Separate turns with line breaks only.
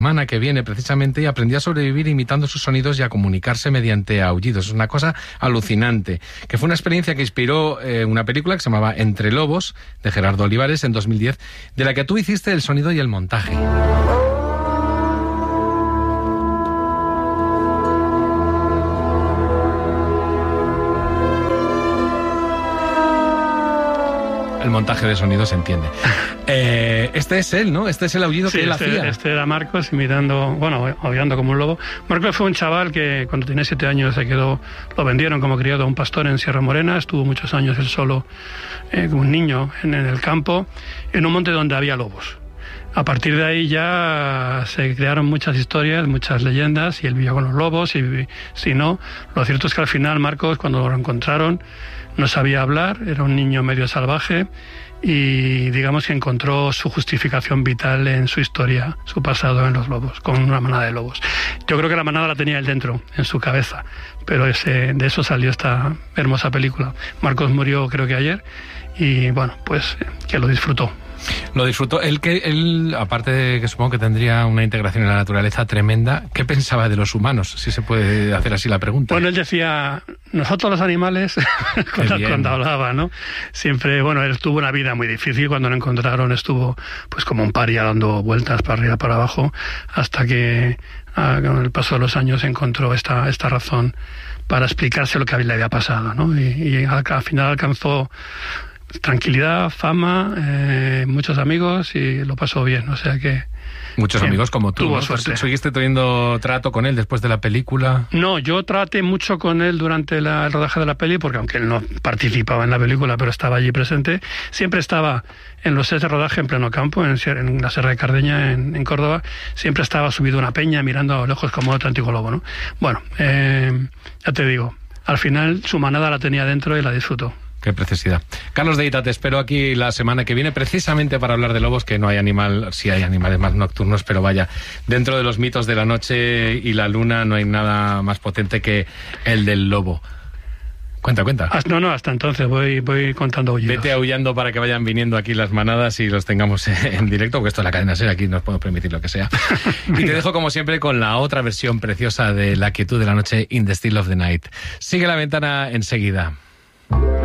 semana que viene precisamente, y aprendió a sobrevivir imitando sus sonidos y a comunicarse mediante aullidos. Es una cosa alucinante, que fue una experiencia que inspiró una película que se llamaba Entre Lobos, de Gerardo Olivares, en 2010, de la que tú hiciste el sonido y el montaje. El montaje de sonido se entiende. Este es él, ¿no? Este es el aullido que él hacía.
Este era Marcos imitando, aullando como un lobo. Marcos fue un chaval que cuando tenía 7 años lo vendieron como criado a un pastor en Sierra Morena. Estuvo muchos años él solo, como un niño, en el campo, en un monte donde había lobos. A partir de ahí ya se crearon muchas historias, muchas leyendas, y él vivió con los lobos, y si no, lo cierto es que al final Marcos, cuando lo encontraron, no sabía hablar, era un niño medio salvaje, y digamos que encontró su justificación vital en su historia, su pasado en los lobos, con una manada de lobos. Yo creo que la manada la tenía él dentro, en su cabeza, pero de eso salió esta hermosa película. Marcos murió creo que ayer, y bueno, pues que lo disfrutó.
Lo disfrutó. Él, aparte de que supongo que tendría una integración en la naturaleza tremenda, ¿qué pensaba de los humanos? Si se puede hacer así la pregunta.
Bueno, él decía, nosotros los animales, cuando hablaba, ¿no? Siempre, él tuvo una vida muy difícil. Cuando lo encontraron estuvo pues como un paria dando vueltas para arriba, para abajo, hasta que con el paso de los años encontró esta razón para explicarse lo que le había pasado, ¿no? Y al final alcanzó tranquilidad, fama, muchos amigos, y lo pasó bien, o sea que...
Muchos amigos como tú,
tuvo
¿no?
suerte.
¿Seguiste teniendo trato con él después de la película?
No, yo traté mucho con él durante el rodaje de la peli, porque aunque él no participaba en la película, pero estaba allí presente, siempre estaba en los sets de rodaje en pleno campo, en la Sierra de Cardeña, en Córdoba, siempre estaba subido a una peña mirando a lo lejos como otro antiguo lobo, ¿no? Bueno, ya te digo, al final su manada la tenía dentro y la disfrutó.
Qué preciosidad. Carlos de Ita, te espero aquí la semana que viene, precisamente para hablar de lobos, que no hay animal, sí hay animales más nocturnos, pero vaya, dentro de los mitos de la noche y la luna no hay nada más potente que el del lobo. Cuenta.
Hasta entonces voy contando aullidos.
Vete aullando para que vayan viniendo aquí las manadas y los tengamos en directo, porque esto es la cadena SER, aquí nos podemos permitir lo que sea. Y te dejo, como siempre, con la otra versión preciosa de La quietud de la noche, In the Still of the Night. Sigue la ventana enseguida.